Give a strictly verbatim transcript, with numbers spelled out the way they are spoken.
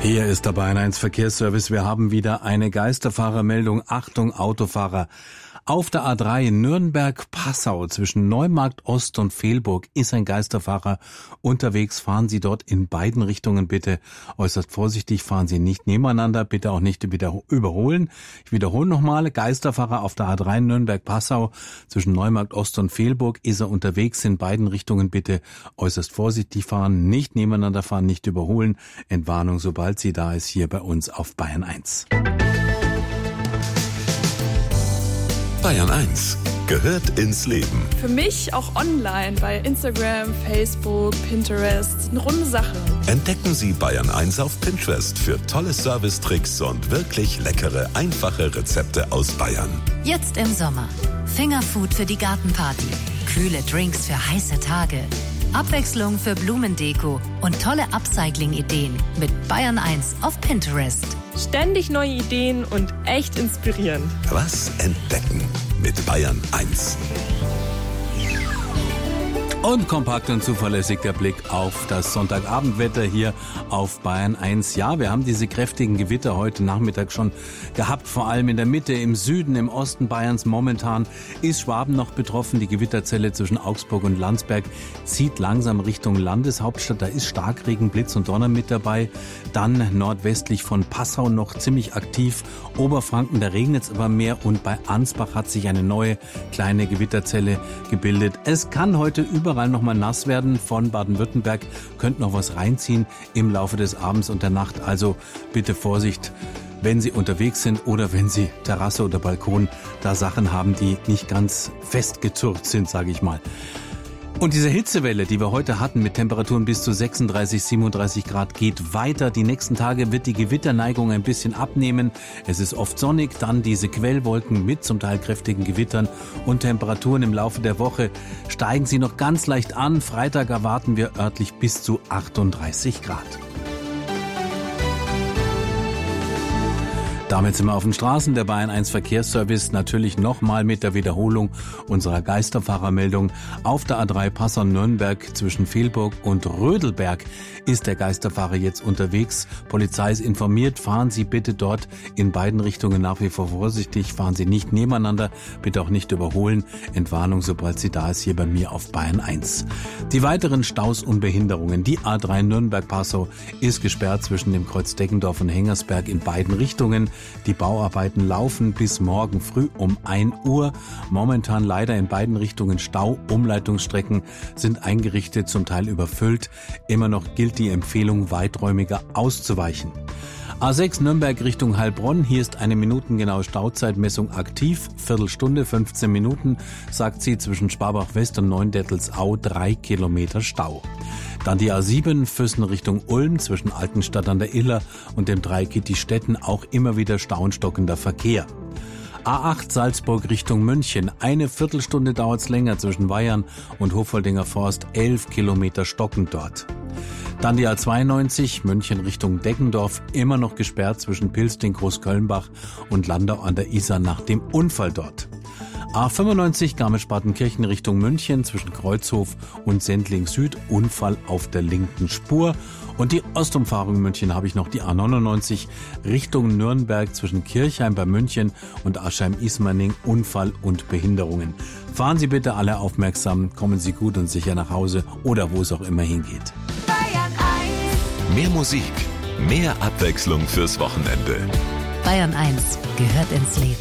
Hier ist der Bayern eins Verkehrsservice. Wir haben wieder eine Geisterfahrermeldung. Achtung, Autofahrer. Auf der A drei Nürnberg-Passau zwischen Neumarkt Ost und Velburg ist ein Geisterfahrer unterwegs. Fahren Sie dort in beiden Richtungen bitte äußerst vorsichtig. Fahren Sie nicht nebeneinander, bitte auch nicht überholen. Ich wiederhole nochmal, Geisterfahrer auf der A drei Nürnberg-Passau zwischen Neumarkt Ost und Velburg ist er unterwegs. In beiden Richtungen bitte äußerst vorsichtig fahren, nicht nebeneinander fahren, nicht überholen. Entwarnung, sobald sie da ist, hier bei uns auf Bayern eins. Bayern eins gehört ins Leben. Für mich auch online bei Instagram, Facebook, Pinterest. Eine runde Sache. Entdecken Sie Bayern eins auf Pinterest für tolle Servicetricks und wirklich leckere, einfache Rezepte aus Bayern. Jetzt im Sommer. Fingerfood für die Gartenparty. Kühle Drinks für heiße Tage. Abwechslung für Blumendeko und tolle Upcycling-Ideen mit Bayern eins auf Pinterest. Ständig neue Ideen und echt inspirierend. Was entdecken mit Bayern eins. Und kompakt und zuverlässig der Blick auf das Sonntagabendwetter hier auf Bayern eins. Ja, wir haben diese kräftigen Gewitter heute Nachmittag schon gehabt, vor allem in der Mitte, im Süden, im Osten Bayerns. Momentan ist Schwaben noch betroffen. Die Gewitterzelle zwischen Augsburg und Landsberg zieht langsam Richtung Landeshauptstadt. Da ist Starkregen, Blitz und Donner mit dabei. Dann nordwestlich von Passau noch ziemlich aktiv. Oberfranken, da regnet es aber mehr. Und bei Ansbach hat sich eine neue kleine Gewitterzelle gebildet. Es kann heute überall nochmal nass werden. Von Baden-Württemberg könnte noch was reinziehen im Laufe des Abends und der Nacht. Also bitte Vorsicht, wenn Sie unterwegs sind oder wenn Sie Terrasse oder Balkon da Sachen haben, die nicht ganz festgezurrt sind, sage ich mal. Und diese Hitzewelle, die wir heute hatten mit Temperaturen bis zu sechsunddreißig, siebenunddreißig Grad, geht weiter. Die nächsten Tage wird die Gewitterneigung ein bisschen abnehmen. Es ist oft sonnig, dann diese Quellwolken mit zum Teil kräftigen Gewittern und Temperaturen im Laufe der Woche steigen sie noch ganz leicht an. Freitag erwarten wir örtlich bis zu achtunddreißig Grad. Damit sind wir auf den Straßen. Der Bayern eins Verkehrsservice natürlich nochmal mit der Wiederholung unserer Geisterfahrermeldung. Auf der A drei Passau-Nürnberg zwischen Velburg und Rödelberg ist der Geisterfahrer jetzt unterwegs. Polizei ist informiert. Fahren Sie bitte dort in beiden Richtungen nach wie vor vorsichtig. Fahren Sie nicht nebeneinander, bitte auch nicht überholen. Entwarnung, sobald sie da ist, hier bei mir auf Bayern eins. Die weiteren Staus und Behinderungen. Die A drei Nürnberg-Passau ist gesperrt zwischen dem Kreuz Deggendorf und Hengersberg in beiden Richtungen. Die Bauarbeiten laufen bis morgen früh um ein Uhr. Momentan leider in beiden Richtungen Stau. Umleitungsstrecken sind eingerichtet, zum Teil überfüllt. Immer noch gilt die Empfehlung, weiträumiger auszuweichen. A sechs Nürnberg Richtung Heilbronn. Hier ist eine minutengenaue Stauzeitmessung aktiv. Viertelstunde, fünfzehn Minuten, sagt sie, zwischen Sparbach West und Neundettelsau drei Kilometer Stau. Dann die A sieben Füssen Richtung Ulm zwischen Altenstadt an der Iller und dem Dreieck Stetten, auch immer wieder stauenstockender Verkehr. A acht Salzburg Richtung München. Eine Viertelstunde dauert's länger zwischen Weyern und Hofoldinger Forst, elf Kilometer stockend dort. Dann die A zweiundneunzig München Richtung Deggendorf, immer noch gesperrt zwischen Pilsting, Großkölnbach und Landau an der Isar nach dem Unfall dort. A fünfundneunzig Garmisch-Partenkirchen Richtung München zwischen Kreuzhof und Sendling Süd, Unfall auf der linken Spur. Und die Ostumfahrung München habe ich noch, die A neunundneunzig Richtung Nürnberg zwischen Kirchheim bei München und Aschheim-Ismaning, Unfall und Behinderungen. Fahren Sie bitte alle aufmerksam, kommen Sie gut und sicher nach Hause oder wo es auch immer hingeht. Bayern eins. Mehr Musik, mehr Abwechslung fürs Wochenende. Bayern eins gehört ins Leben.